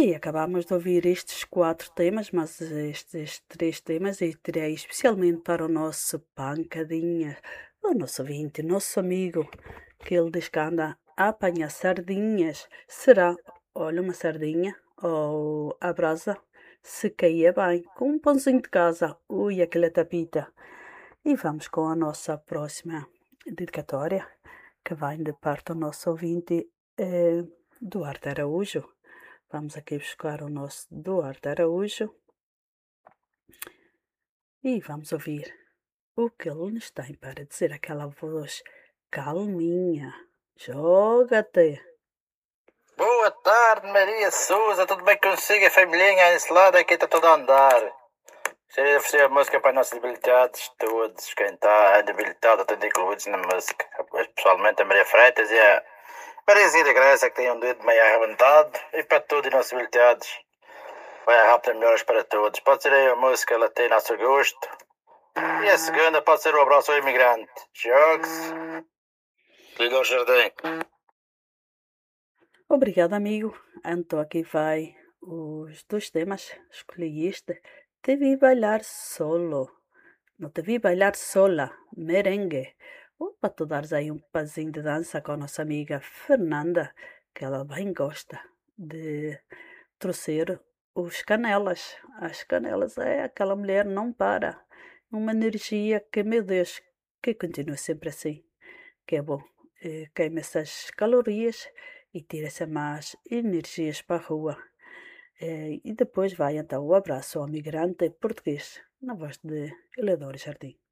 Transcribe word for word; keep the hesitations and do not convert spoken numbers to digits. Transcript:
E acabamos de ouvir estes quatro temas, mas estes três temas eu tirei especialmente para o nosso pancadinha, o nosso ouvinte, nosso amigo, que ele diz que anda a apanhar sardinhas. Será, olha, uma sardinha ou a brasa, se caía bem, com um pãozinho de casa, ui, aquela tapita. E vamos com a nossa próxima dedicatória, que vem de parte do nosso ouvinte, eh, Duarte Araújo. Vamos aqui buscar o nosso Duarte Araújo e vamos ouvir o que ele nos tem para dizer, aquela voz calminha. Joga-te! Boa tarde, Maria Souza, tudo bem consigo? A familhinha aí desse lado aqui está tudo a andar. Gostaria de oferecer a música para os nossos debilitados, todos, quem está debilitado, estão incluídos na música. Pessoalmente a Maria Freitas e a Mariazinha da Graça, que tem um dedo meio arrebentado, e para todos os nossos debilitados. Vai a rápida melhoras para todos. Pode ser aí a música, ela tem nosso gosto. E a segunda pode ser o abraço ao imigrante. Jogue-se. Liga ao jardim. Obrigado, amigo. Então aqui vai os dois temas. Escolhi este. Te vi bailar solo. Não te vi bailar sola. Merengue. Ou para tu dares aí um pazinho de dança com a nossa amiga Fernanda, que ela bem gosta de trouxer os canelas. As canelas é aquela mulher não para. Uma energia que, meu Deus, que continua sempre assim. Que é bom. Eh, queima essas calorias e tira-se mais energias para a rua. Eh, e depois vai então o abraço ao migrante português, na voz de Eleodoro Jardim.